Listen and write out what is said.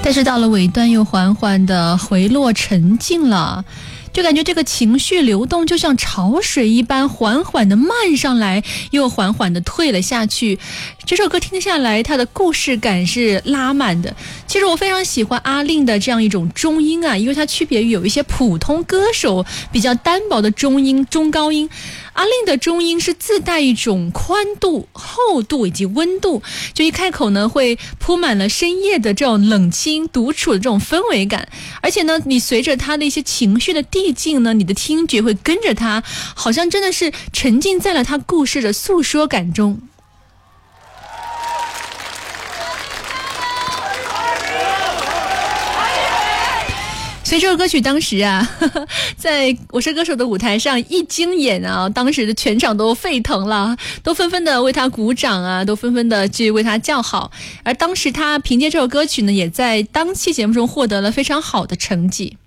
但是到了尾段又缓缓的回落沉静了，就感觉这个情绪流动就像潮水一般，缓缓的漫上来，又缓缓的退了下去。这首歌听下来，它的故事感是拉满的。其实我非常喜欢阿令的这样一种中音啊，因为它区别于有一些普通歌手比较单薄的中音、中高音。阿令的中音是自带一种宽度、厚度以及温度，就一开口呢会铺满了深夜的这种冷清独处的这种氛围感。而且呢，你随着他的一些情绪的递进呢，你的听觉会跟着他，好像真的是沉浸在了他故事的诉说感中。所以这首歌曲当时啊，在我是歌手的舞台上一经演啊，当时的全场都沸腾了，都纷纷的为他鼓掌啊，都纷纷的去为他叫好。而当时他凭借这首歌曲呢，也在当期节目中获得了非常好的成绩。